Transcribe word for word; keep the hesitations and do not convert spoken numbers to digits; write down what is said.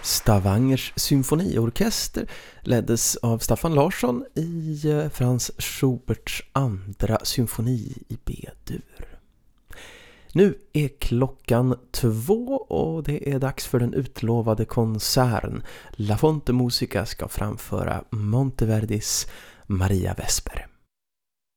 Stavangers symfoniorkester leddes av Staffan Larsson i Franz Schuberts andra symfoni i B-dur. Nu är klockan två och det är dags för den utlovade konserten. La Fonte Musica ska framföra Monteverdis Maria Vesper.